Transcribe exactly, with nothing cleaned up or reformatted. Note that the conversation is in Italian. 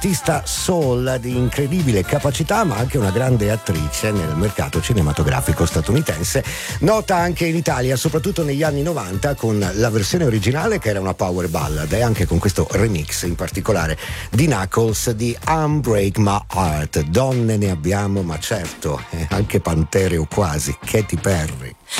artista soul di incredibile capacità, ma anche una grande attrice nel mercato cinematografico statunitense, nota anche in Italia, soprattutto negli anni novanta, con la versione originale che era una power ballad, e anche con questo remix in particolare di Knuckles di Unbreak My Heart. Donne ne abbiamo, ma certo, eh, anche pantere o quasi. Katy Perry.